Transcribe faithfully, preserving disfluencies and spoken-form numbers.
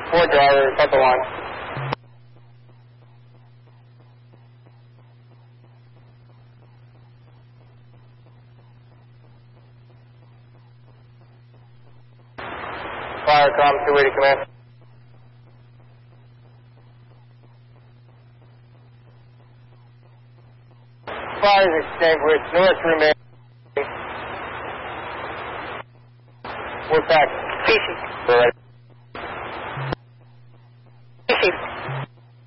Four drivers, cut the line. Fire, com, two eighty, command. Fire is extinguished, north remain. We're back. Casey.